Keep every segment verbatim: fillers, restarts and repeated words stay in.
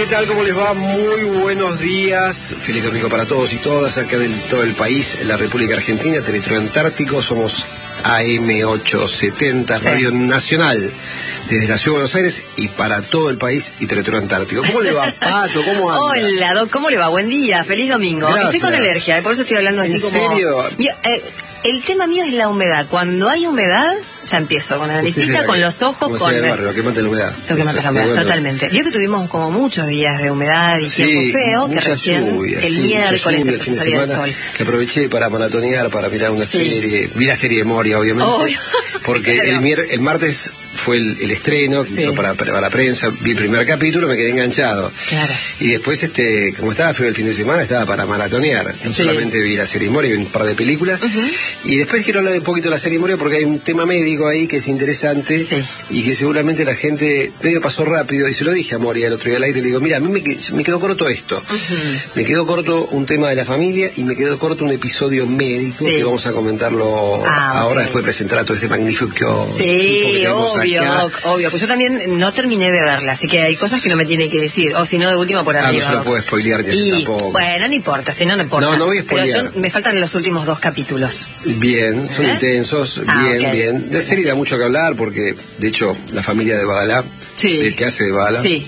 ¿qué tal? ¿Cómo les va? Muy buenos días. Feliz domingo para todos y todas acá de todo el país, en la República Argentina, territorio antártico. Somos A M ochocientos setenta, sí. Radio Nacional, desde la Ciudad de Buenos Aires y para todo el país y territorio antártico. ¿Cómo le va, Pato? ¿Cómo anda? Hola, Doc, ¿cómo le va? Buen día, feliz domingo. Gracias. Estoy con alergia, por eso estoy hablando así ¿En como... serio? Yo, eh, el tema mío es la humedad. Cuando hay humedad, ya empiezo con la naricita, con los ojos, con... El barrio, lo que mata la humedad. Lo que mata la humedad, totalmente. Vio que tuvimos como muchos días de humedad y sí, tiempo feo, que recién lluvia, el sí, miércoles el fin de salía el semana, sol. que aproveché para maratonear, para mirar una sí. serie, vi la serie de Moria, obviamente, Obvio. porque claro. el, mier el martes fue el, el estreno que sí. hizo para, para la prensa, vi el primer capítulo, me quedé enganchado. Claro. Y después, este, como estaba feo el fin de semana, estaba para maratonear. No sí. solamente vi la serie Moria, vi un par de películas. Uh-huh. Y después quiero hablar un poquito de la serie Moria porque hay un tema médico ahí que es interesante sí. y que seguramente la gente medio pasó rápido. Y se lo dije a Moria el otro día al aire, le digo, mira, a mí me, me quedó corto esto. Uh-huh. Me quedó corto un tema de la familia y me quedó corto un episodio médico sí. que vamos a comentarlo ah, ahora okay. después de presentar a todo este magnífico sí, equipo que tenemos obvio, acá. Obvio, pues yo también no terminé de verla, así que hay cosas que no me tiene que decir, o si no, de última por arriba. Ah, no se lo puedo spoilear y, tampoco. Bueno, no importa, si no, no importa. No, no voy a spoilear. Pero yo, me faltan los últimos dos capítulos. Bien, son ¿Eh? intensos, ah, bien, okay. bien. De serie da mucho que hablar porque, de hecho, la familia de Badalá, sí. el que hace de Badalá, sí.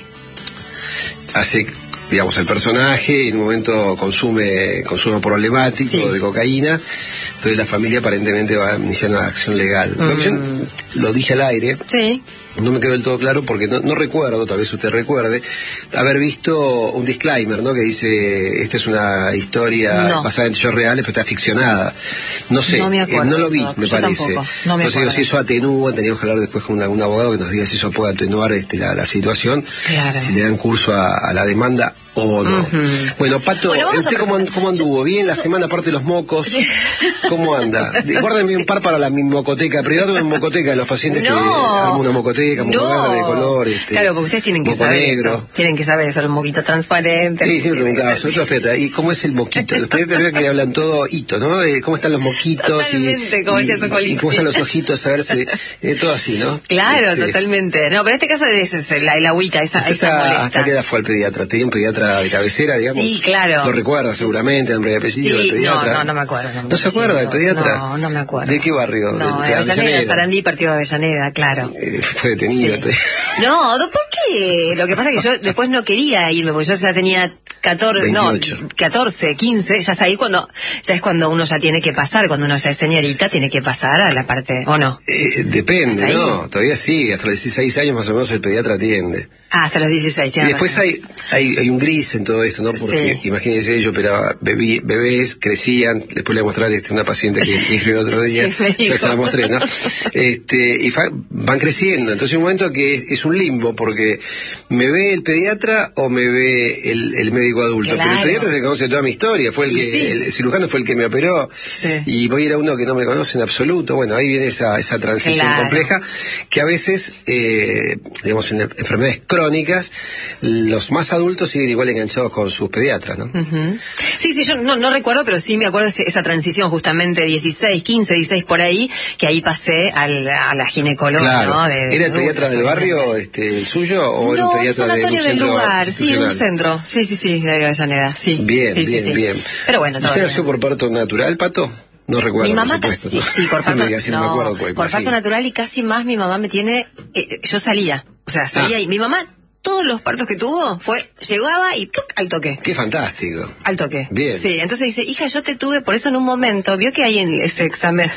hace... digamos, el personaje en un momento consume consumo problemático sí. de cocaína, entonces la familia aparentemente va a iniciar una acción legal. Mm. Lo, yo, lo dije al aire, sí. no me quedó del todo claro porque no, no recuerdo, tal vez usted recuerde, haber visto un disclaimer, ¿no? Que dice, esta es una historia no. basada en hechos reales, pero está ficcionada. No sé, no, me acuerdo, eh, no lo vi, eso. me Yo parece. Tampoco. No me Entonces digo, si eso atenúa, teníamos que hablar después con un abogado que nos diga si eso puede atenuar este, la, la situación, claro. si le dan curso a, a la demanda o no. Uh-huh. Bueno, Pato, bueno, ¿usted cómo, cómo anduvo? ¿Bien la semana aparte de los mocos? ¿Cómo anda? Guárdenme un par para la mi mocoteca privada, una mocoteca de los pacientes no. que arman una mocoteca, no. de color. Este, claro, porque ustedes tienen que saber negro. Eso. Tienen que saber eso, el moquito transparente. Sí, sí me preguntaba eso. Eso, espérate, ¿y cómo es el moquito? Los pediatras veo que hablan todo hito, ¿no? ¿Cómo están los moquitos? Totalmente, y, como y, decía y, y cómo están los ojitos, a ver si... Eh, todo así, ¿no? Claro, este, totalmente. No, pero en este caso es, es la, la agüita, esa, esa está, molesta. ¿Hasta qué edad fue al pediatra? ¿Tenía un pediatra de cabecera, digamos? Sí, claro. Lo recuerda seguramente, nombre y apellido sí, del pediatra. No, no, no me acuerdo. No, ¿No se acuerda del pediatra? No, no me acuerdo. ¿De qué barrio? No, de, de Avellaneda, Sarandí, partido de Avellaneda, claro. Eh, fue detenido. Sí. No, ¿por qué? Lo que pasa es que yo después no quería irme, porque yo ya tenía catorce, veintiocho. No, catorce, quince, ya es ahí cuando, ya es cuando uno ya tiene que pasar, cuando uno ya es señorita, tiene que pasar a la parte, ¿o no? Eh, depende, ¿no? Todavía sí, hasta los dieciséis años más o menos el pediatra atiende. Ah, hasta los dieciséis, y después hay, hay hay un gris en todo esto, ¿no? Porque sí. imagínense, yo operaba bebé, bebés, crecían, después le voy a mostrar este, una paciente que me escribió el otro día, sí, ya se la mostré, ¿no? Este, y fa, van creciendo, entonces hay un momento que es, es un limbo, porque me ve el pediatra o me ve el, el médico adulto, claro. pero el pediatra se conoce toda mi historia, fue el que, sí. el cirujano fue el que me operó, sí. y voy a ir a uno que no me conoce en absoluto. Bueno, ahí viene esa, esa transición claro. compleja, que a veces, eh, digamos, en enfermedades crónicas, los más adultos siguen igual enganchados con sus pediatras, ¿no? Uh-huh. Sí, sí, yo no, no recuerdo, pero sí me acuerdo de esa transición justamente dieciséis, quince, dieciséis por ahí, que ahí pasé al, a la ginecóloga, claro. ¿no? De, de ¿Era el pediatra del barrio, este, el suyo, o no, era un pediatra un sanatorio de un del centro lugar, sí, un centro, sí, sí, sí, de Avellaneda, sí. Bien, sí, bien, sí, sí. bien. Pero bueno, todo ¿Usted bien. nació por parto natural, Pato? No recuerdo. Mi mamá por casi, ¿no? sí, por parto, diga, sí, no, no me acuerdo, por parto natural y casi más mi mamá me tiene, eh, yo salía, o sea, salía ah. y mi mamá, todos los partos que tuvo, fue, llegaba y ¡tuc! Al toque. Qué fantástico. Al toque. Bien. Sí, entonces dice, hija, yo te tuve, por eso en un momento, vio que hay en ese examen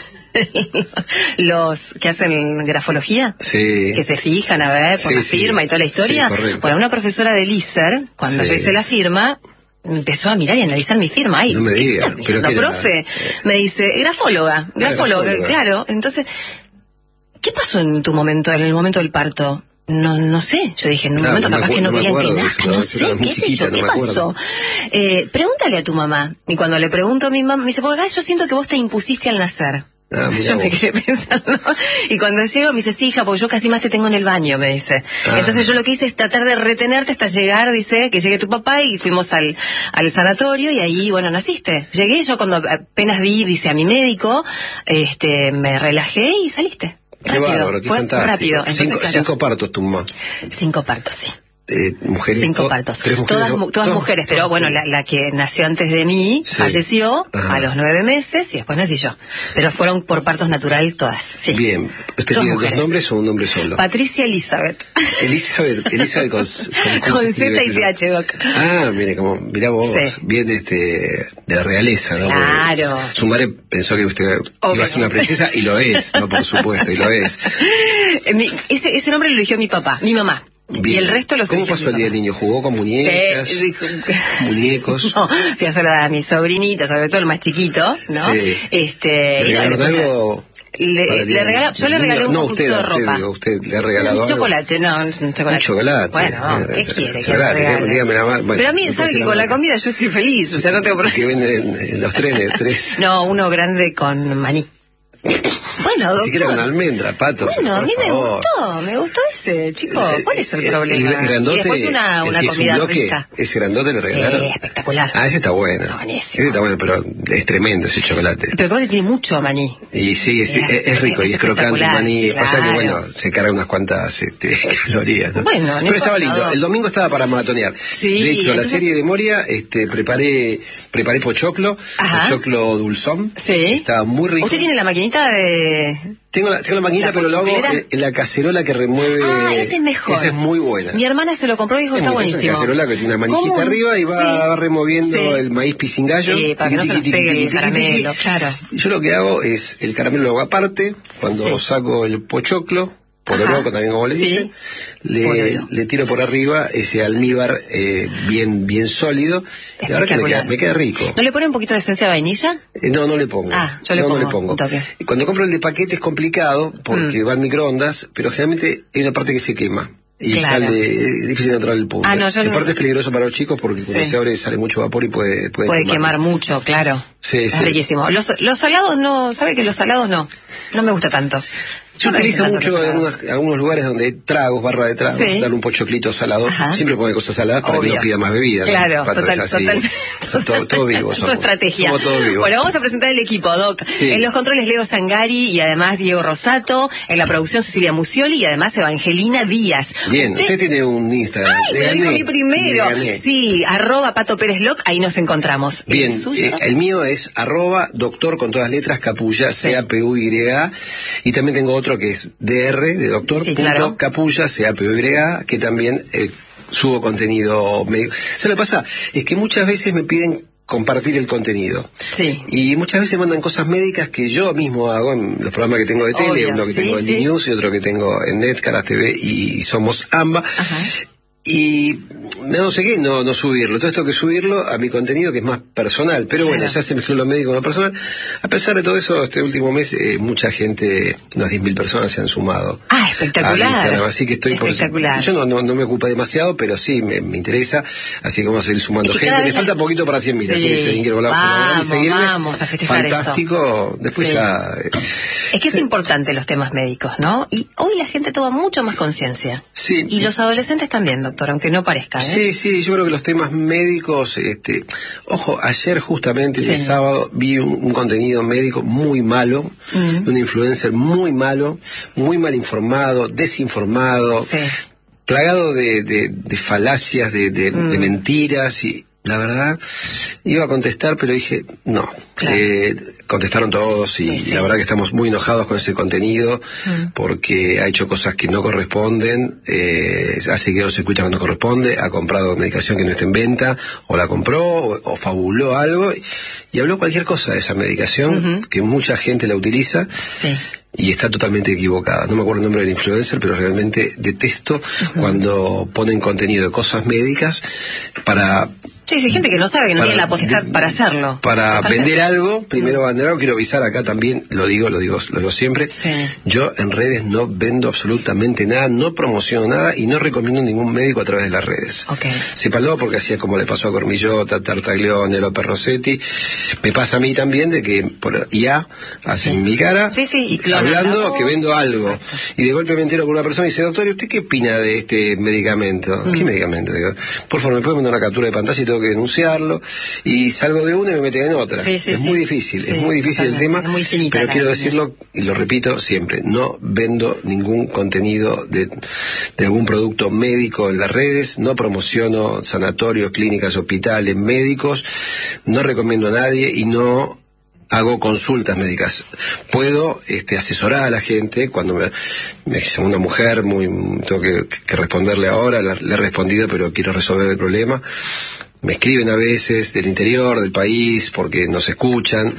los que hacen grafología, sí. que se fijan a ver por sí, la firma sí. y toda la historia. Sí, bueno, una profesora del I S E R, cuando sí. yo hice la firma, empezó a mirar y analizar mi firma. Ay, no me diga, pero no, profe, me dice, grafóloga, grafóloga, grafóloga, claro. Entonces, ¿qué pasó en tu momento, en el momento del parto? No, no sé, yo dije, en un claro, momento capaz no que no, no querían acuerdo, que nazca, no, no sé, qué sé yo, qué no pasó. Eh, pregúntale a tu mamá. Y cuando le pregunto a mi mamá, me dice, porque acá yo siento que vos te impusiste al nacer. Ah, yo me quedé pensando. Y cuando llego me dice, sí, hija, porque yo casi más te tengo en el baño, me dice. Ah. Entonces yo lo que hice es tratar de retenerte hasta llegar, dice, que llegue tu papá, y fuimos al, al sanatorio y ahí, bueno, naciste. Llegué, yo cuando apenas vi, dice, a mi médico, este, me relajé y saliste. Qué rápido, bárbaro, qué fue fantástico. rápido. Entonces, cinco, claro, cinco partos tu mamá. Cinco partos, sí. eh, mujeres. Cinco partos. Tres mujeres, todas, todas, todas mujeres, pero todas, bueno, la, la que nació antes de mí sí. falleció Ajá. a los nueve meses y después nací yo. Pero fueron por partos natural todas. Sí. Bien. ¿Usted tiene dos nombres o un nombre solo? Patricia Elizabeth. Elizabeth, Elizabeth con, con, con Z y T H, Doc. Ah, mire, como, mirá vos, sí. bien este, de la realeza, ¿no? Claro. Porque su madre pensó que usted Obvio. iba a ser una princesa y lo es, no por supuesto, y lo es. Mi, ese, ese nombre lo eligió mi papá, mi mamá. Bien. Y el resto lo ¿Cómo pasó el día del niño? ¿Jugó con muñecas? Sí. ¿Muñecos? No, fui a saludar a mi sobrinito, sobre todo el más chiquito, ¿no? Sí. Este, ¿Le regalaron algo? Le, le regala, yo le regalé un no, conjunto usted, de ropa. Usted, usted le ha regalado un chocolate, algo? no, un chocolate. Un chocolate. Bueno, ¿qué quiere que le regale? Dígame la más, bueno, Pero a mí, ¿sabe que con la comida yo estoy feliz? O sea, no tengo problema. Que venden en los trenes, tres. No, uno grande con maní. Bueno, doctor. Ni siquiera con almendra, Pato. Bueno, a mí me favor. gustó, me gustó ese, chico. ¿Cuál es el, el problema? El grandote, y después una, una comida un bloque, rica. Ese grandote le regalaron. Sí, espectacular. Ah, ese está bueno. Está buenísimo. Ese está bueno, pero es tremendo ese chocolate. Pero creo que tiene mucho maní. Y sí, es, es, es rico y es crocante el maní. Claro. Pasa que, bueno, se carga unas cuantas este, calorías, ¿no? Bueno, pero estaba lindo. El domingo estaba para maratonear. Sí, de hecho, entonces... la serie de Moria, este, preparé, preparé pochoclo, Ajá. pochoclo dulzón. Sí. Estaba muy rico. ¿Usted tiene la maquinita de...? Tengo la, tengo la maquinita, ¿La pero lo hago en la cacerola que remueve. Ah, ese es mejor. Esa es muy buena. Mi hermana se lo compró y dijo, es está buenísimo. Una cacerola que tiene una manijita ¿Cómo? arriba y va, sí. va removiendo sí. el maíz pisingallo. Sí, para que no se nos pegue el caramelo, claro. Yo lo que hago es, el caramelo lo hago aparte, cuando sí. saco el pochoclo, podoroco también como le sí. dicen, le, le tiro por arriba ese almíbar eh, bien bien sólido y la verdad que me queda, me queda rico. ¿No le pone un poquito de esencia de vainilla? Eh, no, no le pongo. Ah, yo le no, pongo. No le pongo. Cuando compro el de paquete es complicado porque mm. va al microondas, pero generalmente hay una parte que se quema. Y claro. sale, es difícil encontrar el punto. Ah, no, yo en no... parte es peligroso para los chicos porque sí. cuando se abre sale mucho vapor y puede Puede, puede quemar. quemar mucho, claro. Sí, es sí. riquísimo. Los, los salados no, ¿sabe que los salados no? No me gusta tanto. Se no utiliza mucho en algunos, algunos lugares donde hay tragos, barra de tragos, sí. darle un pochoclito salado. Ajá. Siempre pone cosas saladas para Obvio. que no pida más bebida. Claro, ¿no? total, total, total. Todo, todo vivo. Tu estrategia. Somos todos vivos. Bueno, vamos a presentar el equipo, Doc. Sí. En los controles Leo Sangari y además Diego Rosato. En la producción Cecilia Musioli y además Evangelina Díaz. Bien, usted, usted tiene un Instagram. Ay, lo dijo mi primero. Sí, arroba Pato Pérez Loc, ahí nos encontramos. Bien, ¿El, eh, el mío es arroba doctor con todas letras Capulla, sí. C A P U Y A. Y también tengo otro que es D R de doctor, sí, punto, claro. Capulla, C A P U Y A, que también eh, subo contenido médico. ¿Sabes lo que pasa? Es que muchas veces me piden compartir el contenido. Sí. Y muchas veces mandan cosas médicas que yo mismo hago en los programas que tengo de tele, Obvio, uno que sí, tengo en sí. News y otro que tengo en Net, Caras T V y Somos Amba. Ajá. Y no sé qué, no, no subirlo. Todo esto que subirlo a mi contenido que es más personal. Pero claro. bueno, ya se mezcló lo médico con lo personal. A pesar de todo eso, este último mes, eh, mucha gente, unas diez mil personas se han sumado. Ah, espectacular. Así que estoy espectacular. por... Yo no, no, no me ocupa demasiado, pero sí me, me interesa. Así que vamos a seguir sumando gente. Le falta poquito para cien mil. Sí. Así que si alguien quiere colaborar y seguirme, vamos a festejar fantástico. Eso. Después sí. ya... Eh, es que es sí. importante los temas médicos, ¿no? Y hoy la gente toma mucho más conciencia. Sí. Y los adolescentes también, doctor, aunque no parezca. ¿eh? Sí, sí, yo creo que los temas médicos, este, ojo, ayer justamente, sí. el sábado, vi un, un contenido médico muy malo, mm. un influencer muy malo, muy mal informado, desinformado, sí. plagado de, de, de falacias, de, de, mm. de mentiras y... La verdad, iba a contestar, pero dije, no. Claro. Eh, contestaron todos y, sí, sí. la verdad que estamos muy enojados con ese contenido mm. porque ha hecho cosas que no corresponden, eh, ha seguido circuitos que no corresponde, ha comprado medicación que no está en venta, o la compró, o, o fabuló algo, y, y habló cualquier cosa de esa medicación, uh-huh. que mucha gente la utiliza. Sí. Y está totalmente equivocada. No me acuerdo el nombre del influencer, pero realmente detesto uh-huh. cuando ponen contenido de cosas médicas para... Sí, sí, gente que no sabe, que no para, tiene la potestad de, para hacerlo. Para Totalmente. vender algo, primero mm. vender algo, quiero avisar acá también, lo digo, lo digo, lo digo siempre. Sí. Yo en redes no vendo absolutamente nada, no promociono nada y no recomiendo ningún médico a través de las redes. Okay. Sépalo porque así es como le pasó a Cormillota, Tartaglione, López Rossetti. Me pasa a mí también de que por I A hacen sí. mi cara, sí, sí, y hablando que vendo algo. Exacto. Y de golpe me entero con una persona y dice, doctor, ¿y usted qué opina de este medicamento? Mm. ¿Qué medicamento? Digo, por favor, ¿me puede mandar una captura de pantalla y tengo tengo que denunciarlo, y salgo de una y me meten en otra. Sí, sí, es sí. muy difícil, Sí, es muy difícil el tema, muy finita, pero quiero la decirlo, y lo repito siempre, no vendo ningún contenido de, de algún producto médico en las redes, no promociono sanatorios, clínicas, hospitales, médicos, no recomiendo a nadie y no hago consultas médicas. Puedo este, asesorar a la gente cuando me, me dice una mujer, muy tengo que, que responderle ahora, le, le he respondido, pero quiero resolver el problema. Me escriben a veces del interior del país porque nos escuchan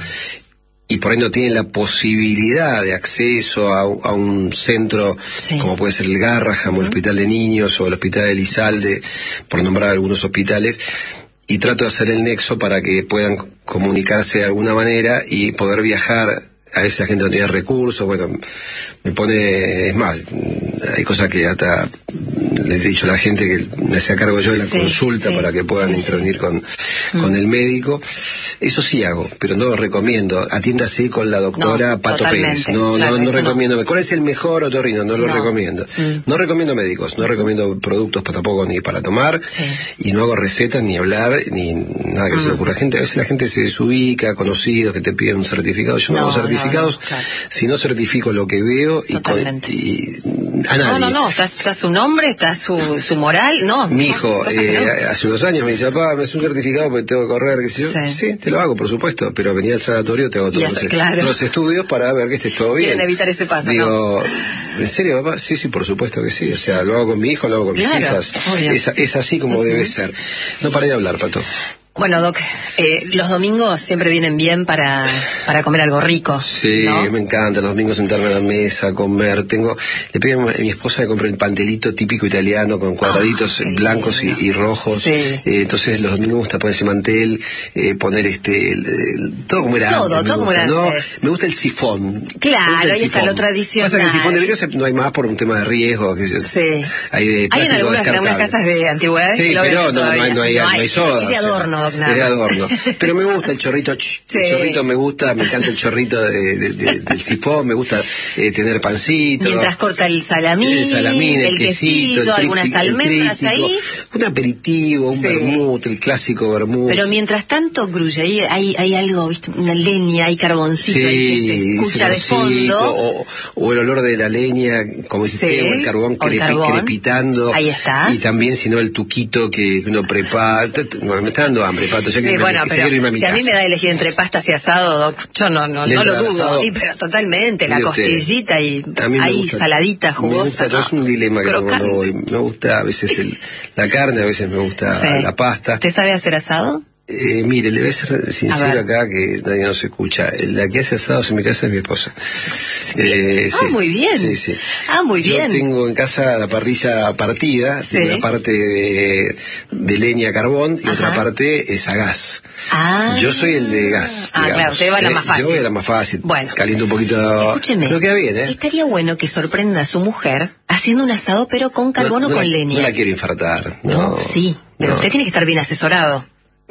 y por ahí no tienen la posibilidad de acceso a, a un centro, sí, como puede ser el Garraham, uh-huh, o el Hospital de Niños o el Hospital de Elizalde, por nombrar algunos hospitales. Y trato de hacer el nexo para que puedan comunicarse de alguna manera y poder viajar. A veces la gente no tiene recursos, bueno, me pone, es más, hay cosas que hasta les he dicho a la gente que me hacía cargo yo de la, sí, consulta, sí, para que puedan, sí, intervenir, sí, con, mm. con el médico. Eso sí hago, pero no lo recomiendo. Atiéndase con la doctora no, Pato Pérez. No, claro, no, no recomiendo. No. ¿Cuál es el mejor otorrino? No lo no. recomiendo. Mm. No recomiendo médicos, no recomiendo productos para tampoco ni para tomar, sí, y no hago recetas, ni hablar, ni nada que mm. se le ocurra. Gente, a veces la gente se desubica, conocidos que te piden un certificado. Yo no, no hago certificados. No, no, claro. Si no certifico lo que veo y, con, y a nadie. No, no, no, está, está su nombre, está su, su moral, no. Mi hijo, eh, no. hace unos años me dice, papá, me hace un certificado porque tengo que correr, qué sé yo. Sí. sí, te lo hago, por supuesto, pero venía al sanatorio, te hago todos los, claro. los estudios para ver que esté todo bien. Quieren evitar ese paso, Digo, ¿no? ¿en serio, papá? Sí, sí, por supuesto que sí. O sea, lo hago con mi hijo, lo hago con claro, mis hijas. Es, es así como uh-huh. debe ser. No paré de hablar, Pato. Bueno, Doc, eh, los domingos siempre vienen bien para, para comer algo rico. Sí, ¿no? Me encanta los domingos sentarme a la mesa, comer. Tengo, le pido a mi esposa que compre el pastelito típico italiano con cuadraditos oh, blancos y, y rojos. Sí. Eh, entonces los domingos me gusta poner ese mantel, eh, poner este, el, el, todo como era todo, antes. Todo, me todo gusta, como ¿no? Me gusta el sifón. Claro, ahí está lo tradicional. Pasa que el sifón de vidrio no hay más por un tema de riesgo. Que sí. Hay, de hay en algunas, en algunas casas de antigüedades. Sí, pero no, no, hay, no, hay, no, hay, no hay soda. Es de adorno, Doc, nada. Es de adorno. Pero me gusta el chorrito, ch, sí. el chorrito me gusta, me encanta el chorrito de, de, de, del sifón, me gusta eh, tener pancito. Mientras corta el salamín, el, salamín, el, el quesito, quesito, el algunas almendras ahí. Un aperitivo, un sí. vermut, el clásico vermut. Pero mientras tanto, Grulla, ahí hay, hay algo, ¿viste? Una leña, hay carboncito sí, ahí que se escucha de fondo. O, o el olor de la leña, como dice sí, o el carbón, crepi, el carbón crepitando. Ahí está. Y también, si no, el tuquito que uno prepara. Me está dando hambre, Pato, ya que sí, me, bueno, pero a mi si casa. A mí me da a elegir entre pastas y asado, Doc, yo no, no, no lo dudo. Y, pero totalmente, la costillita y ahí gusta, saladita, jugosa. Me gusta, ¿no? Es un dilema que tengo cuando voy. Me gusta a veces el, la carne, a veces me gusta sí. la pasta. ¿Te sabe hacer asado? Eh, mire, le voy a ser sincero a acá que nadie nos escucha. La que hace asados en mi casa es mi esposa. Sí. Eh, ah, sí. muy bien. Sí, sí. Ah, muy bien. Yo tengo en casa la parrilla partida, sí. una parte de, de leña carbón y Ajá. otra parte es a gas. Ah. Yo soy el de gas. Ah, digamos. claro, usted va a la más fácil. Yo voy a la más fácil. Bueno. Caliento un poquito. Escúcheme. Pero queda bien, ¿eh? Estaría bueno que sorprenda a su mujer haciendo un asado, pero con carbón no, o no con la, leña. No la quiero infartar. No, no sí. Pero no. usted tiene que estar bien asesorado.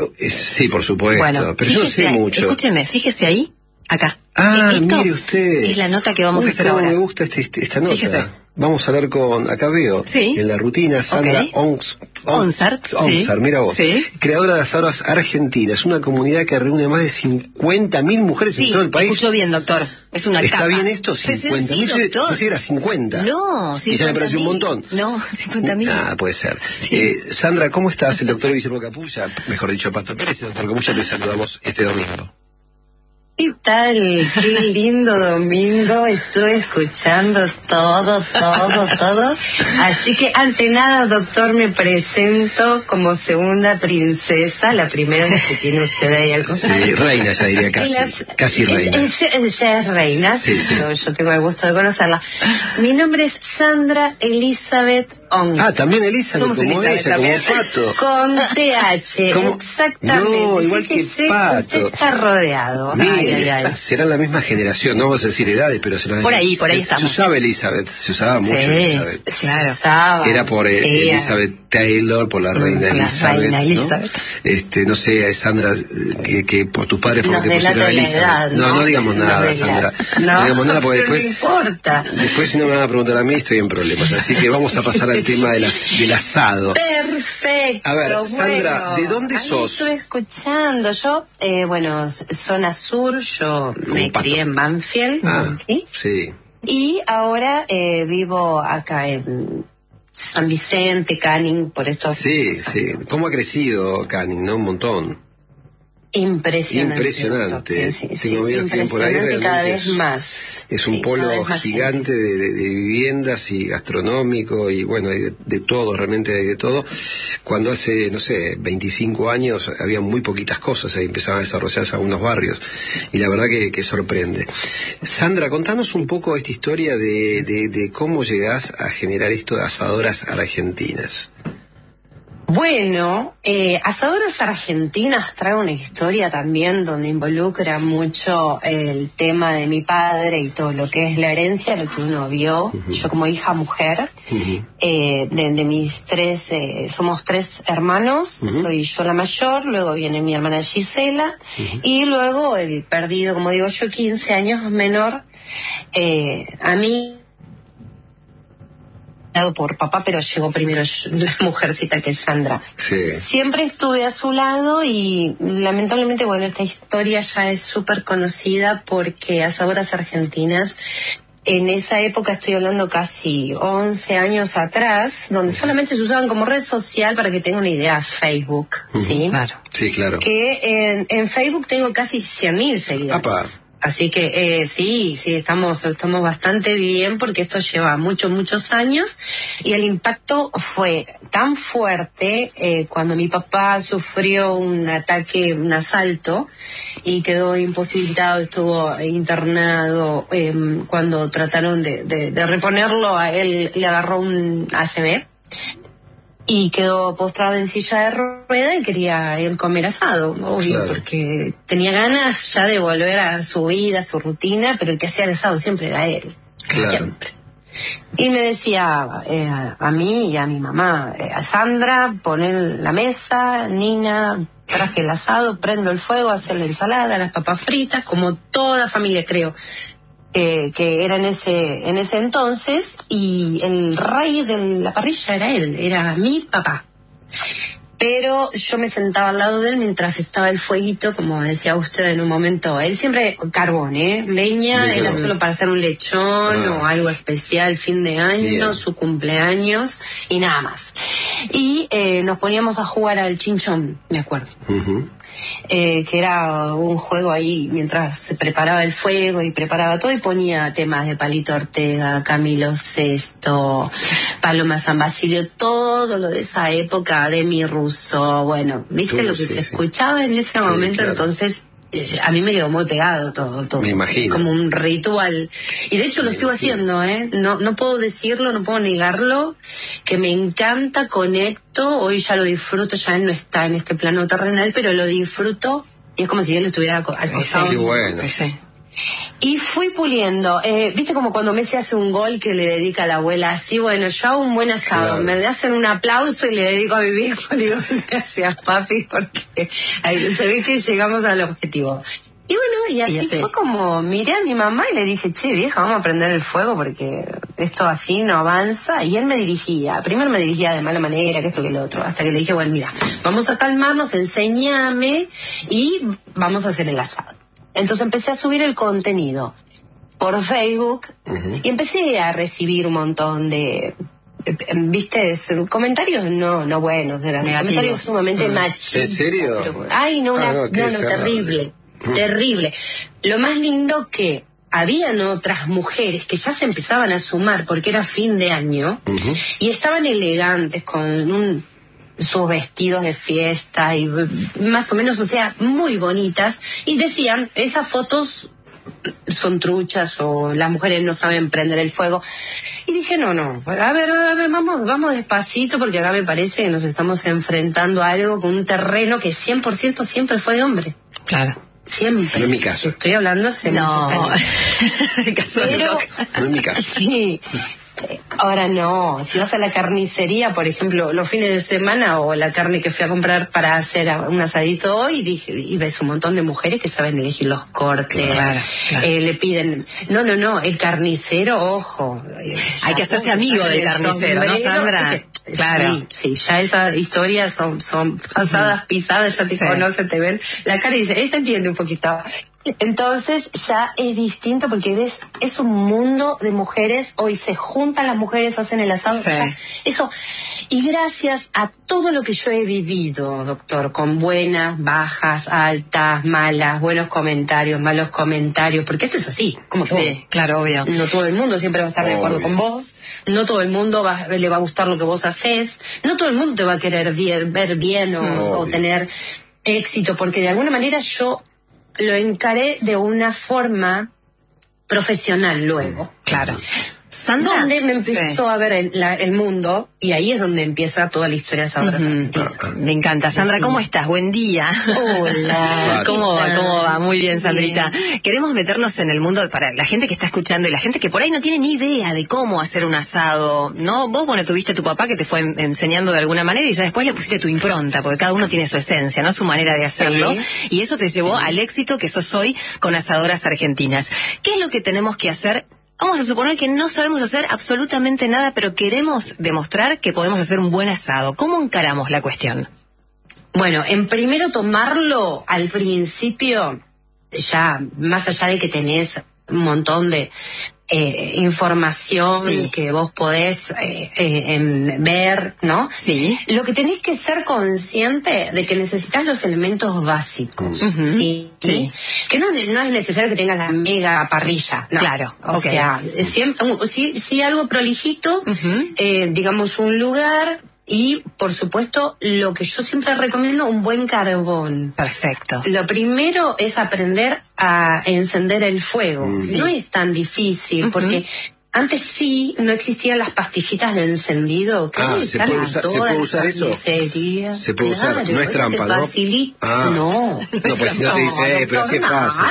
Sí, por supuesto, bueno, pero yo no sé ahí, mucho. Escúcheme, fíjese ahí, acá. Ah, Esto mire usted. Es la nota que vamos Uy, a hacer cómo ahora. Me gusta este, este, esta nota. Fíjese. Vamos a hablar con, acá veo, sí. en la rutina, Sandra okay. Ons, Onsart, Onsart, sí. mira vos, sí. creadora de asados argentinas, una comunidad que reúne más de cincuenta mil mujeres sí, en todo el país. Escuchó bien, doctor. Es una ¿Está capa. bien esto? cincuenta mil. Sí, doctor. No sé, era cincuenta. No, cincuenta. Y ya me pareció un montón. No, cincuenta mil. Ah, puede ser. Sí. Eh, Sandra, ¿cómo estás? El doctor Guillermo Capulla, mejor dicho, Pato Pérez, el doctor Capulla, te saludamos este domingo. ¿Qué tal? Qué lindo domingo, estoy escuchando todo, todo, todo. Así que ante nada, doctor, me presento como segunda princesa, la primera vez que tiene usted ahí al costado. Sí, reina, ya diría casi, las, casi reina. Ella es reina, sí, sí. Yo, yo tengo el gusto de conocerla. Mi nombre es Sandra Elizabeth Ong. Ah, también Elizabeth, Somos como Elizabeth, ella, también. como Pato. Con T H, ¿Cómo? Exactamente. No, igual Fíjese, que Pato. Usted está rodeado. Mira, ay, ay, ay. Serán la misma generación, no vamos a decir edades, pero serán... Por ahí, por ahí estamos. Se usaba Elizabeth, se usaba mucho sí, Elizabeth. Claro. Usaba, Era por eh, sí. Elizabeth Taylor, por la reina la Elizabeth. Reina Elizabeth. ¿no? Este, no sé, Sandra, que, que por tus padres porque te pusieron a Elizabeth. Edad, no, no, no digamos nada, no Sandra. No, no digamos nada porque después... No importa. Después si no me van a preguntar a mí estoy en problemas, así que vamos a pasar al el tema de las, del asado. Perfecto. A ver, Sandra, bueno, ¿de dónde ahí sos? Estoy escuchando. Yo, eh, bueno, zona sur, yo Como me Pato. crié en Banfield. Ah, ¿sí? sí. Y ahora eh, vivo acá en San Vicente, Canning, por esto. Sí, sí. ¿Cómo ha crecido Canning, no? Un montón. Impresionante. Impresionante. Sí, sí, sí. Tengo amigos que viven por ahí, Impresionante cada realmente vez es, más. es un Sí, polo cada vez más gigante de, de, de viviendas y gastronómico y bueno, hay de, de todo, realmente hay de todo. Cuando hace, no sé, veinticinco años había muy poquitas cosas, ahí empezaban a desarrollarse algunos barrios y la verdad que, que sorprende. Sandra, contanos un poco esta historia de, de, de cómo llegás a generar esto de asadoras argentinas. Bueno, eh, Asadoras Argentinas trae una historia también donde involucra mucho el tema de mi padre y todo lo que es la herencia, lo que uno vio. Uh-huh. Yo como hija mujer, uh-huh. eh, de, de mis tres, eh, somos tres hermanos, uh-huh. soy yo la mayor, luego viene mi hermana Gisela, uh-huh. y luego el perdido, como digo yo, quince años menor, eh, a mí por papá, pero llegó primero la mujercita que es Sandra. Sí. Siempre estuve a su lado y lamentablemente, bueno, esta historia ya es súper conocida porque Asadoras Argentinas, en esa época, estoy hablando casi once años atrás, donde solamente se usaban como red social, para que tengan una idea, Facebook, uh-huh. ¿sí? Claro. Sí, claro. Que en, en Facebook tengo casi cien mil seguidores. Apa. Así que eh, sí, sí, estamos, estamos bastante bien porque esto lleva muchos, muchos años y el impacto fue tan fuerte eh, cuando mi papá sufrió un ataque, un asalto y quedó imposibilitado, estuvo internado. Eh, cuando trataron de, de, de reponerlo, a él le agarró un A C V. Y quedó postrado en silla de rueda y quería él comer asado, obvio, claro. Porque tenía ganas ya de volver a su vida, a su rutina, pero el que hacía el asado siempre era él, claro. Siempre. Y me decía eh, a mí y a mi mamá, eh, a Sandra, poner la mesa, Nina, traje el asado, prendo el fuego, hacer la ensalada, las papas fritas, como toda familia creo. Eh, que era en ese en ese entonces, y el rey de la parrilla era él, era mi papá. Pero yo me sentaba al lado de él mientras estaba el fueguito, como decía usted en un momento. Él siempre carbón, ¿eh? Leña, Bien. Era solo para hacer un lechón ah. o algo especial, fin de año, Bien. Su cumpleaños y nada más. Y eh, nos poníamos a jugar al chinchón, me acuerdo. Uh-huh. Eh, que era un juego ahí mientras se preparaba el fuego y preparaba todo, y ponía temas de Palito Ortega, Camilo Sesto, Paloma San Basilio, todo lo de esa época, de mi ruso, bueno, viste todo, lo que sí, se sí. escuchaba en ese sí, momento, claro. Entonces a mí me quedó muy pegado todo, todo. Me imagino. Como un ritual. Y de hecho me lo sigo imagino. haciendo, ¿eh? No, no puedo decirlo, no puedo negarlo, que me encanta, conecto, hoy ya lo disfruto, ya él no está en este plano terrenal, pero lo disfruto y es como si él estuviera al costado. Qué bueno. Sí. Y fui puliendo, eh, viste como cuando Messi hace un gol que le dedica a la abuela, así, bueno, yo hago un buen asado, claro. Me hacen un aplauso y le dedico a mi viejo, le digo, gracias papi, porque ahí se ve que llegamos al objetivo. Y bueno, y así, y así fue como miré a mi mamá y le dije, che vieja, vamos a prender el fuego porque esto así no avanza. Y él me dirigía, primero me dirigía de mala manera, que esto que lo otro, hasta que le dije, bueno, mira, vamos a calmarnos, enséñame y vamos a hacer el asado. Entonces empecé a subir el contenido por Facebook, uh-huh. y empecé a recibir un montón de, viste, comentarios no no buenos, eran comentarios sumamente uh-huh. machistas. ¿En serio? Pero, ay, no, una, ah, no, no, no terrible, uh-huh. terrible. Lo más lindo que habían otras mujeres que ya se empezaban a sumar porque era fin de año, uh-huh. y estaban elegantes con un sus vestidos de fiesta y más o menos, o sea, muy bonitas, y decían, esas fotos son truchas o las mujeres no saben prender el fuego. Y dije, no, no, a ver, a ver, vamos, vamos despacito, porque acá me parece que nos estamos enfrentando a algo con un terreno que cien por ciento siempre fue de hombre. Claro. Siempre. No es mi caso. Estoy hablando hace no. muchos años. El caso Pero, no es mi caso. Sí. Ahora no, si vas a la carnicería, por ejemplo, los fines de semana o la carne que fui a comprar para hacer un asadito hoy, dije, y ves un montón de mujeres que saben elegir los cortes, claro, claro. Eh, le piden, no, no, no, el carnicero, ojo. Hay que hacerse amigo del carnicero, ¿no, Sandra? Que, claro. Sí, sí, ya esas historias son, son pasadas, pisadas, ya te sí. conocen, te ven la cara y dicen, esta entiende un poquito. Entonces ya es distinto porque ves, es un mundo de mujeres, hoy se juntan las mujeres, hacen el asado, sí. ya, eso, y gracias a todo lo que yo he vivido, doctor, con buenas, bajas, altas, malas, buenos comentarios, malos comentarios, porque esto es así, como todo. Sí, claro, obvio. No todo el mundo siempre va a estar de acuerdo obvio. con vos, no todo el mundo va, le va a gustar lo que vos haces, no todo el mundo te va a querer ver, ver bien o, o tener éxito, porque de alguna manera yo lo encaré de una forma profesional luego. Claro. Sandra, donde me empezó sí. a ver el, la, el mundo, y ahí es donde empieza toda la historia de Sandra. Uh-huh. Me encanta. Sandra, ¿cómo estás? Buen día. Hola. ¿Cómo va? ¿Cómo va? Muy bien, Sandrita. Bien. Queremos meternos en el mundo para la gente que está escuchando y la gente que por ahí no tiene ni idea de cómo hacer un asado, ¿no? Vos, bueno, tuviste a tu papá que te fue enseñando de alguna manera y ya después le pusiste tu impronta, porque cada uno tiene su esencia, ¿no? Su manera de hacerlo. Sí. Y eso te llevó sí. al éxito que sos hoy con Asadoras Argentinas. ¿Qué es lo que tenemos que hacer? Vamos a suponer que no sabemos hacer absolutamente nada, pero queremos demostrar que podemos hacer un buen asado. ¿Cómo encaramos la cuestión? Bueno, en primero tomarlo al principio, ya más allá de que tenés un montón de eh, información sí. que vos podés eh, eh, en ver, ¿no? Sí. Lo que tenés que ser consciente de que necesitas los elementos básicos, uh-huh. ¿sí? Sí. Que no, no es necesario que tengas la mega parrilla, ¿no? Claro, o okay. sea, siempre, sí, sí algo prolijito, uh-huh. eh, digamos un lugar. Y, por supuesto, lo que yo siempre recomiendo, un buen carbón. Perfecto. Lo primero es aprender a encender el fuego. Sí. No es tan difícil, uh-huh. porque antes sí no existían las pastillitas de encendido. Ah, ¿se puede, usar, ¿se puede usar eso? Se puede claro, usar, no es trampa, ¿no? Ah. No. No, pues si no te dice, eh, pero así es fácil.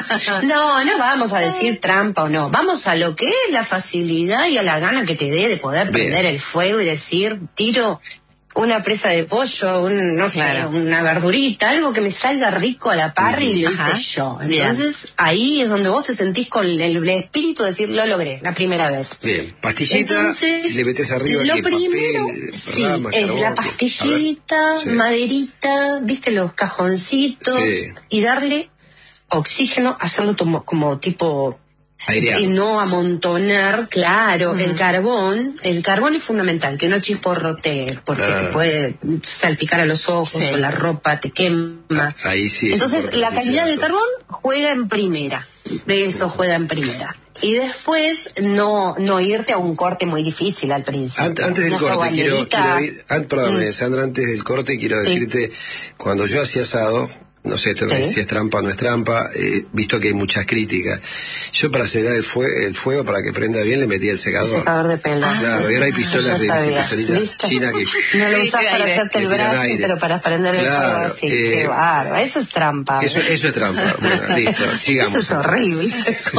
No, no vamos a decir trampa o no. Vamos a lo que es la facilidad y a la gana que te dé de poder Bien. prender el fuego y decir, tiro una presa de pollo, un, no claro. sé, una verdurita, algo que me salga rico a la parrilla y lo hice yo. Entonces, Bien. ahí es donde vos te sentís con el, el espíritu de decir, lo logré, la primera vez. Bien, pastillita, Entonces, le metes arriba lo el primero, papel, sí, rama, es carbón, la pastillita, ver, sí. maderita, viste los cajoncitos, sí. y darle oxígeno, hacerlo como, como tipo... Aireado. Y no amontonar, claro, uh-huh. el carbón, el carbón es fundamental, que no chisporrotee, porque claro. te puede salpicar a los ojos sí. o la ropa te quema. Ahí sí. Entonces la calidad del carbón juega en primera, eso juega en primera. Y después no no irte a un corte muy difícil al principio. Antes, antes del corte, quiero, quiero ir, an, perdón, mm. Sandra, antes del corte quiero sí. decirte, cuando yo hacía asado, no sé esto ¿Sí? si es trampa o no es trampa, eh, visto que hay muchas críticas. Yo para secar el, fue, el fuego, para que prenda bien, le metía el secador. El secador de pelo. Ah, claro, y ahora hay pistolas de pistolitas chinas que... No lo usas para hacerte el brazo, pero para prender claro, el fuego así. Eh, qué bárbaro. Eso es trampa. Eso, eso es trampa. Bueno, listo, sigamos. Eso es horrible.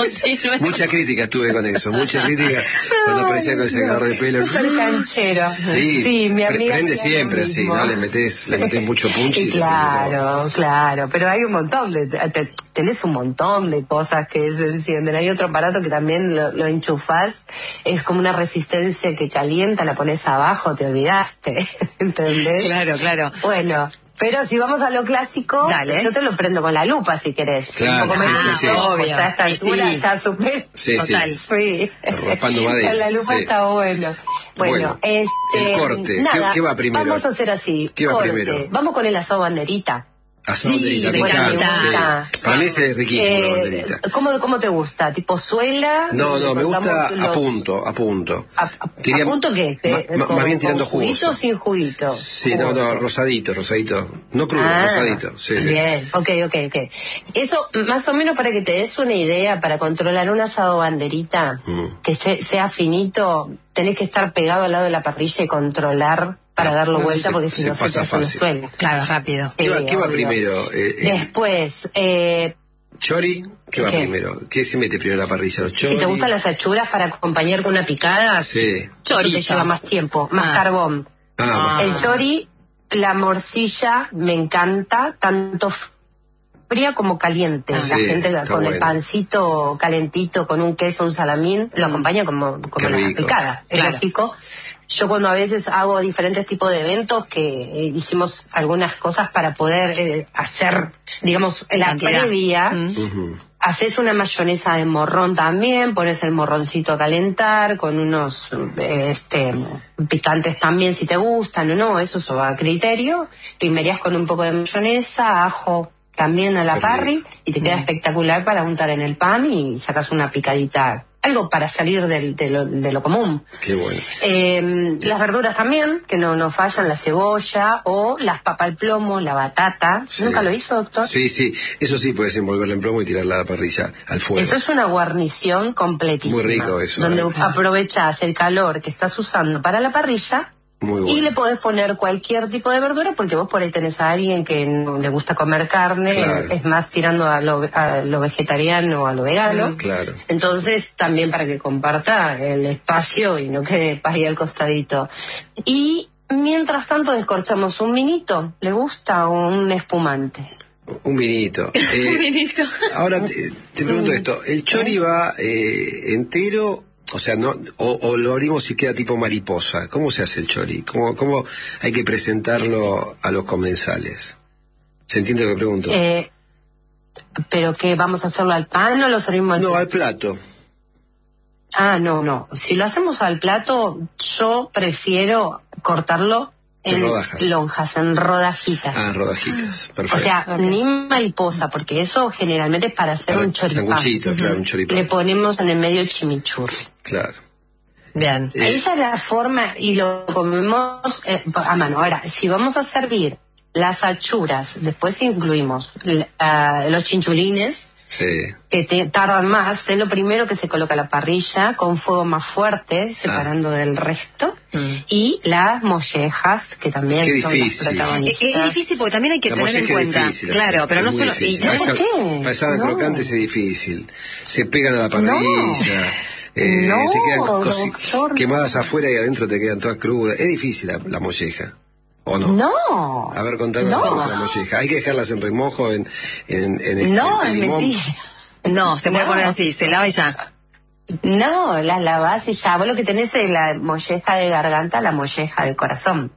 Mucha crítica tuve con eso, mucha crítica cuando aparecía con el secador de pelo. Súper canchero. Sí, sí, mi amiga. Prende siempre así, ¿no? Le metés, le metés mucho punch. Y claro, claro. Pero hay un montón de, te, tenés un montón de cosas que se encienden. Hay otro aparato que también lo, lo enchufás, es como una resistencia que calienta, la pones abajo, te olvidaste, ¿entendés? Claro, claro. Bueno, pero si vamos a lo clásico, Dale. yo te lo prendo con la lupa si querés. Claro, un poco sí, más sí, sí. obvio. Ya a esta altura sí. ya supe. Sí, Total, sí. sí. Arropando madera. Con la lupa sí. está bueno. Bueno, bueno este, el corte, nada, ¿Qué, ¿qué va primero? Vamos a hacer así. ¿Qué va corte. primero? Vamos con el asado banderita. Asado sí, banderita, me encanta. Sí. Para mí es riquísimo eh, la banderita. ¿cómo, ¿Cómo te gusta? ¿Tipo suela? No, no, me gusta los... a punto, a punto. ¿A, a, Tiría... ¿a punto qué? Ma, ma, más bien tirando jugos. ¿Juguito o sin juguito? Sí, jugoso. no, no, rosadito, rosadito. No crudo, ah, rosadito. Sí, bien, sí. ok, ok, ok. Eso, más o menos para que te des una idea, para controlar un asado banderita, mm. que se, sea finito, tenés que estar pegado al lado de la parrilla y controlar para darlo no, vuelta, se, porque si no se, se te hace el suelo. Claro, rápido. ¿Qué va, ¿qué va primero? Eh, eh. Después, eh, ¿Chori? ¿Qué va ¿Qué? primero? ¿Qué se mete primero en la parrilla? ¿Los chori? Si te gustan las achuras para acompañar con una picada, sí. Chorizo. Te lleva más tiempo, más ah. carbón. Ah, el chori, la morcilla, me encanta, tanto fría como caliente. Ah, la sí, gente con bueno. el pancito calentito, con un queso, un salamín, lo acompaña como, como la picada. Es claro. lógico. Yo cuando a veces hago diferentes tipos de eventos, que eh, hicimos algunas cosas para poder eh, hacer, digamos, la Cantidad. previa, mm. uh-huh. haces una mayonesa de morrón también, pones el morroncito a calentar, con unos eh, este picantes también si te gustan o no, eso se va a criterio, pimerías con un poco de mayonesa, ajo también a la parry, y te queda mm. espectacular para untar en el pan y sacas una picadita. Algo para salir del, de, lo, de lo común. Qué bueno. Eh, las verduras también, que no, no fallan, la cebolla o las papas al plomo, la batata. Sí. ¿Nunca lo hizo, doctor? Sí, sí. Eso sí, puedes envolverla en plomo y tirarla a la parrilla, al fuego. Eso es una guarnición completísima. Muy rico eso. Donde ¿eh? aprovechas el calor que estás usando para la parrilla. Muy bueno. Y le podés poner cualquier tipo de verdura, porque vos por ahí tenés a alguien que no le gusta comer carne, claro. es más tirando a lo, a lo vegetariano o a lo vegano. Claro. Entonces, también para que comparta el espacio y no quede ahí al costadito. Y mientras tanto descorchamos un vinito, ¿le gusta? O un espumante. Un vinito. Eh, un vinito. Ahora te, te pregunto esto, ¿el chori va eh, entero? O sea, no, o, o lo abrimos y queda tipo mariposa. ¿Cómo se hace el chori? ¿Cómo, cómo hay que presentarlo a los comensales? ¿Se entiende lo que pregunto? Eh, ¿Pero qué, vamos a hacerlo al pan o lo servimos al No, plato? al plato. Ah, no, no. Si lo hacemos al plato, yo prefiero cortarlo en, en rodajas. lonjas, en rodajitas. Ah, rodajitas, perfecto. O sea, okay. ni mariposa, porque eso generalmente es para hacer para un choripán. Sanguchito, claro, un choripán. Le ponemos en el medio chimichurri. Claro. Bien. Eh. Esa es la forma, y lo comemos eh, a mano. Ahora, si vamos a servir las achuras, después incluimos uh, los chinchulines, sí. que te tardan más, es lo primero que se coloca a la parrilla, con fuego más fuerte, separando ah. del resto, mm. y las mollejas, que también Qué son difícil. las protagonistas. Es, es difícil porque también hay que la tener en cuenta. Difícil, claro, pero no solo... Y, ¿Por esa, qué? Para esa no. crocantes es difícil. Se pegan a la parrilla. No. Eh, no, te quedan doctor. quemadas afuera y adentro te quedan todas crudas. Es difícil la, la molleja. ¿O no? No. A ver, contanos no. la molleja. Hay que dejarlas en remojo, en, en, en el, no, en limón. Mentira. No, se puede no. poner así, se lava y ya. No, las lavás y ya. Vos lo que tenés es la molleja de garganta, la molleja del corazón.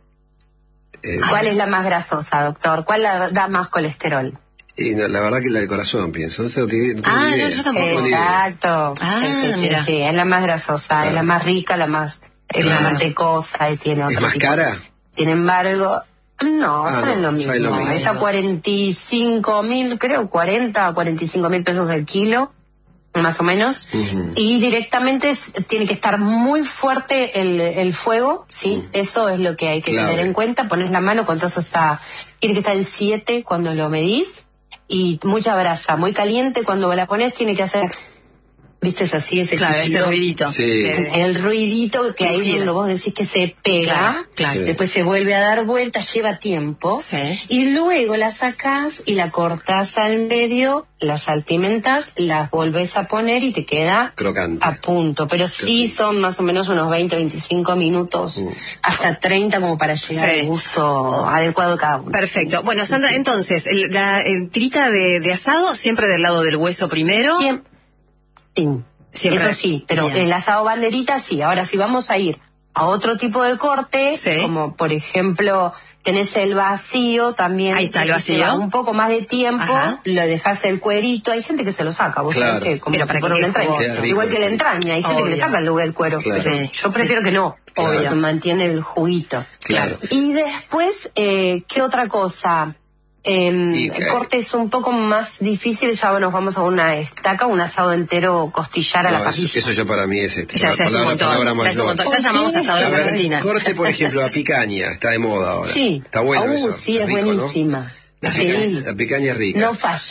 Eh, ¿Cuál es la más grasosa, doctor? ¿Cuál la, da más colesterol? Y no, la verdad que la del corazón, pienso. No sé, no tengo, no tengo ah, idea. no, yo tampoco. Exacto. Ah, sí, sí, mira. sí, es la más grasosa, ah. es la más rica, la más... Es claro. la mantecosa y tiene otro ¿Es más tipo. cara? Sin embargo... No, ah, salen no, lo mismo. lo mismo. Está cuarenta y cinco mil, creo, cuarenta o cuarenta y cinco mil pesos el kilo, más o menos. Uh-huh. Y directamente es, tiene que estar muy fuerte el, el fuego, ¿sí? Uh-huh. Eso es lo que hay que claro. tener en cuenta. Pones la mano, contás hasta... Tiene que estar en siete cuando lo medís. Y mucha brasa, muy caliente. Cuando la pones tiene que hacer... ¿Viste? Es así, ese claro, ese ruidito. Sí. El ruidito que ahí es cuando vos decís que se pega, claro, claro. después se vuelve a dar vueltas, lleva tiempo, sí. y luego la sacás y la cortás al medio, la salpimentás, las volvés a poner y te queda crocante. A punto. Pero sí son más o menos unos veinte, veinticinco minutos, uh. hasta treinta como para llegar sí. al gusto oh. adecuado cada uno. Perfecto. Bueno, Sandra, entonces, el, la el tirita de, de asado, siempre del lado del hueso primero. Siempre. Sí, siempre. Eso sí, pero bien. El asado banderita sí. Ahora, si vamos a ir a otro tipo de corte, sí. como por ejemplo, tenés el vacío también. Ahí está el vacío. Un poco más de tiempo, ajá. lo dejás el cuerito. Hay gente que se lo saca, vos claro. sabés que como pero si para fuera una entraña. Rico, igual que la entraña, hay gente obvio. Que le saca el, el cuero. Claro. Sí. Yo prefiero sí. que no, claro. porque mantiene el juguito. Claro. Y después, eh, ¿qué otra cosa? Eh, el corte es un poco más difícil, ya nos vamos a una estaca, un asado entero costillar a no, la parrilla. Eso, eso ya para mí es este. Ya, ya, palabra, es palabra ya es un montón, ya llamamos asadores argentinas. Corte, por ejemplo, la picaña, está de moda ahora. Sí. Está bueno uh, eso. Sí, es rico, buenísima. ¿no? La picaña, sí. la picaña es rica. No falla.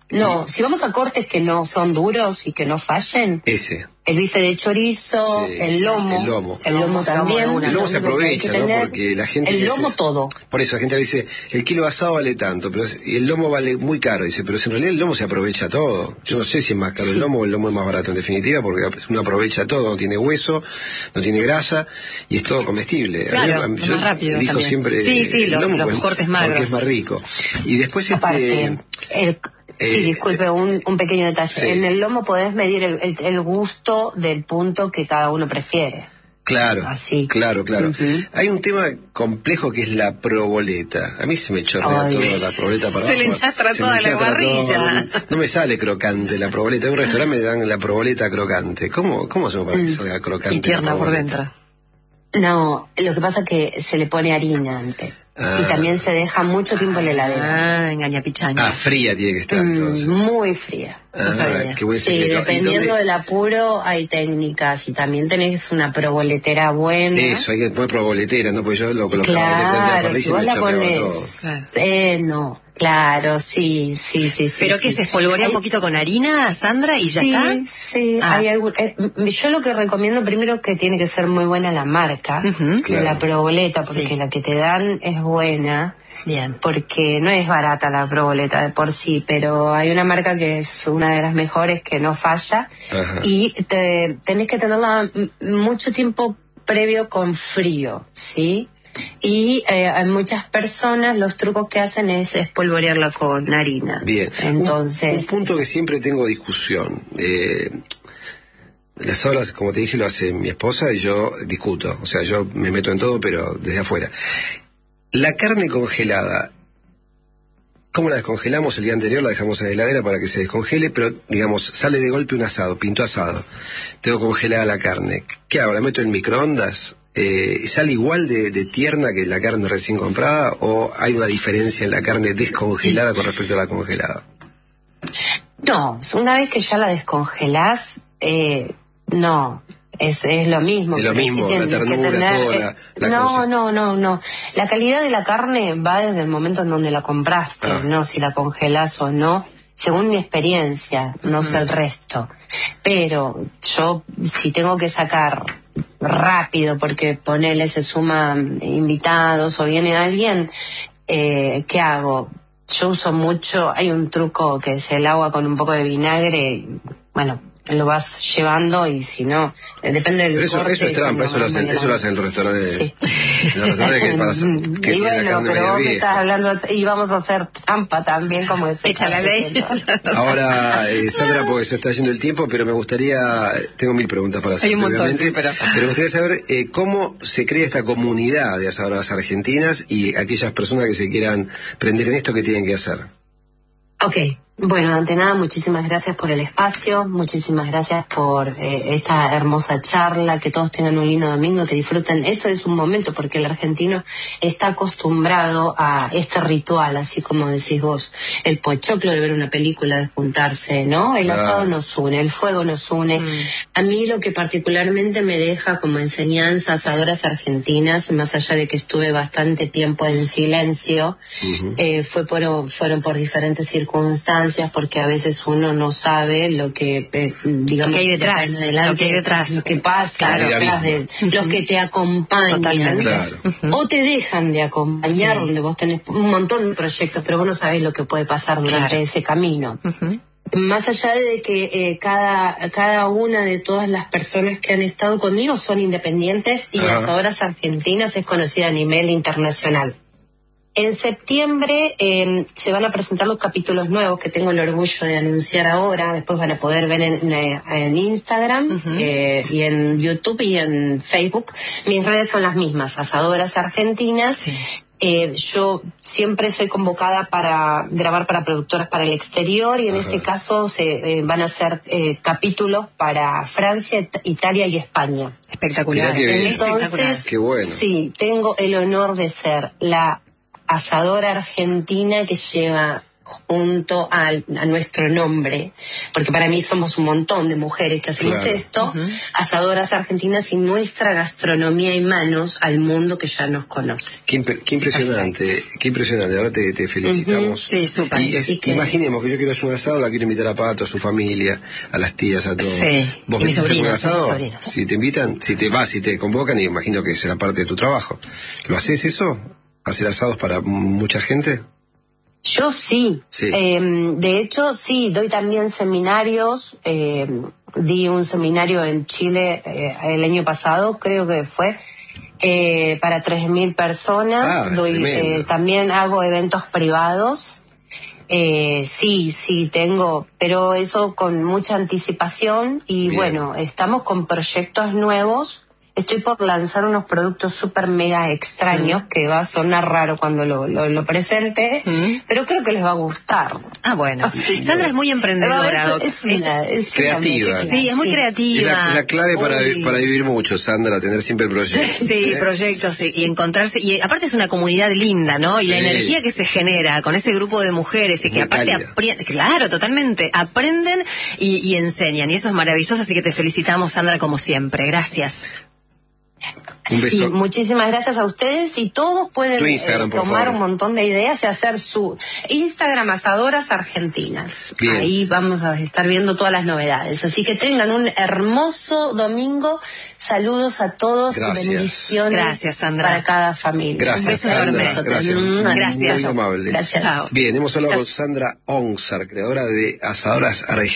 No, si vamos a cortes que no son duros y que no fallen. Ese. El bife de chorizo, sí, el lomo. El lomo. El lomo también. El lomo se aprovecha, ¿no? Porque la gente... El lomo dice, todo. Por eso la gente dice, el kilo de asado vale tanto, pero y el lomo vale muy caro. Dice, pero en realidad el lomo se aprovecha todo. Yo no sé si es más caro sí. el lomo o el lomo es más barato, en definitiva, porque uno aprovecha todo. No tiene hueso, no tiene grasa y es todo comestible. Claro, a mí, yo más rápido dijo también. siempre... Sí, sí, el los, lomo, los pues, cortes magros. Porque es más rico. Y después Aparte, este... el... Sí, Eh, disculpe, un, un pequeño detalle. Sí. En el lomo podés medir el, el, el gusto del punto que cada uno prefiere. Claro, Así. claro, claro. Uh-huh. Hay un tema complejo que es la proboleta. A mí se me chorrea Ay. toda la proboleta para Se abajo. le enchastra Se toda me la enchastra barrilla. todo. No me sale crocante la proboleta. En un restaurante me dan la proboleta crocante. ¿Cómo, cómo hacemos para que salga crocante? Y tierna por dentro. No, lo que pasa es que se le pone harina antes. Ah. Y también se deja mucho tiempo en la heladera. Ah, engaña pichaña. Ah, fría tiene que estar, entonces. Mm, muy fría. Ah, qué buen sí, secreto. dependiendo del apuro hay técnicas y también tenés una proboletera buena. Eso, hay que poner proboletera, ¿no? Porque yo lo colocaba claro, en si vos la pones... Claro. Eh, no, claro, sí, sí, sí. sí ¿Pero sí. que se espolvorea hay... un poquito con harina, Sandra, y ya sí, está? Sí, sí. Ah. Hay algún, eh, yo lo que recomiendo primero que tiene que ser muy buena la marca uh-huh, de claro. la proboleta, porque sí. la que te dan es buena. Bien. Porque no es barata la proboleta de por sí, pero hay una marca que es una de las mejores que no falla. Ajá. Y te, tenés que tenerla mucho tiempo previo con frío, ¿sí? Y eh, hay muchas personas, los trucos que hacen es espolvorearla con harina. Bien. Entonces, un, un punto que siempre tengo discusión. Eh, las horas, como te dije, lo hace mi esposa y yo discuto. O sea, yo me meto en todo, pero desde afuera. La carne congelada, ¿cómo la descongelamos? El día anterior la dejamos en la heladera para que se descongele, pero, digamos, sale de golpe un asado, pinto asado. Tengo congelada la carne. ¿Qué hago? ¿La meto en microondas? Eh, ¿Sale igual de, de tierna que la carne recién comprada? ¿O hay una diferencia en la carne descongelada con respecto a la congelada? No, una vez que ya la descongelás, eh, no... Es, es lo mismo. Es lo mismo, sí la ternura, tener, toda la, la No, cosa. no, no, no. La calidad de la carne va desde el momento en donde la compraste, ah. no si la congelás o no, según mi experiencia, no uh-huh. sé el resto. Pero yo, si tengo que sacar rápido, porque ponele, se suman invitados o viene alguien, eh, ¿qué hago? Yo uso mucho, hay un truco que es el agua con un poco de vinagre, bueno, lo vas llevando y si no, eh, depende del pero eso, corte. Eso es trampa, eso lo hacen, eso lo hacen en los restaurantes. Sí. En los restaurantes que, para, que y bueno, la carne pero vos me estás hablando y vamos a hacer trampa también como ese. Echa la ley. Ahora, eh, Sandra, porque se está yendo el tiempo, pero me gustaría, tengo mil preguntas para hacer. Hay un montón, sí, pero... pero me gustaría saber eh, cómo se crea esta comunidad de asadoras argentinas y aquellas personas que se quieran prender en esto, ¿qué tienen que hacer? Ok. Bueno, ante nada, muchísimas gracias por el espacio, muchísimas gracias por eh, esta hermosa charla, que todos tengan un lindo domingo, que disfruten. Eso es un momento, porque el argentino está acostumbrado a este ritual, así como decís vos, el pochoclo de ver una película, de juntarse, ¿no? El asado ah. nos une, el fuego nos une. Mm. A mí lo que particularmente me deja como enseñanza asadoras argentinas, más allá de que estuve bastante tiempo en silencio, uh-huh. eh, fue por, fueron por diferentes circunstancias, porque a veces uno no sabe lo que eh, digamos lo que hay detrás, adelante, lo que hay detrás, lo que pasa, claro, detrás de uh-huh. los que te acompañan claro. o te dejan de acompañar, sí. donde vos tenés un montón de proyectos, pero vos no sabés lo que puede pasar durante claro. ese camino. Uh-huh. Más allá de que eh, cada cada una de todas las personas que han estado conmigo son independientes y uh-huh. las asadoras argentinas es conocida a nivel internacional. En septiembre eh, se van a presentar los capítulos nuevos que tengo el orgullo de anunciar ahora. Después van a poder ver en, en Instagram uh-huh. eh, y en YouTube y en Facebook. Mis redes son las mismas, Asadoras Argentinas. Sí. Eh, yo siempre soy convocada para grabar para productoras para el exterior y en Ajá. este caso se eh, van a ser eh, capítulos para Francia, Italia y España. Espectacular. Qué Entonces, qué bueno. Sí, tengo el honor de ser la asadora argentina que lleva junto a, a nuestro nombre, porque para mí somos un montón de mujeres que hacemos claro. esto, uh-huh. asadoras argentinas, y nuestra gastronomía y manos al mundo que ya nos conoce. Qué, imp- qué impresionante, Perfecto. qué impresionante, ahora te, te felicitamos. Uh-huh. Sí, súper. Y es, que... imaginemos que yo quiero hacer un asado, la quiero invitar a Pato, a su familia, a las tías, a todos. Sí. ¿Vos y mis sobrinos, un asado? sobrinos. Si te invitan, si te vas, si te convocan, y imagino que será parte de tu trabajo. ¿Lo haces eso? ¿Hacer asados para mucha gente? Yo sí. sí. Eh, de hecho, sí, doy también seminarios. Eh, di un seminario en Chile eh, el año pasado, creo que fue, eh, para tres mil personas. Ah, doy, eh, también hago eventos privados. Eh, sí, sí, tengo, pero eso con mucha anticipación. Y Bien. bueno, estamos con proyectos nuevos. Estoy por lanzar unos productos súper mega extraños, mm. que va a sonar raro cuando lo, lo, lo presente, mm. pero creo que les va a gustar. Ah, bueno. Sí, Sandra es muy emprendedora. Es, es, una, es creativa. Una, sí, es muy sí. creativa. Es la, la clave para, para vivir mucho, Sandra, tener siempre proyectos. Sí, ¿eh? proyectos sí, y encontrarse. Y aparte es una comunidad linda, ¿no? Y sí. la energía que se genera con ese grupo de mujeres y que muy aparte aprenden, claro, totalmente, aprenden y, y enseñan. Y eso es maravilloso, así que te felicitamos, Sandra, como siempre. Gracias. Un beso. Sí, muchísimas gracias a ustedes, y todos pueden Instagram, eh, tomar un montón de ideas y hacer su Instagram, Asadoras Argentinas. Bien. Ahí vamos a estar viendo todas las novedades. Así que tengan un hermoso domingo. Saludos a todos. Gracias. Bendiciones. Gracias, Sandra. Para cada familia. Gracias, un beso Sandra. enorme. Gracias. Mm, gracias. Muy amable. Gracias. Chao. Bien, hemos hablado con Sandra Onsar, creadora de Asadoras Argentinas.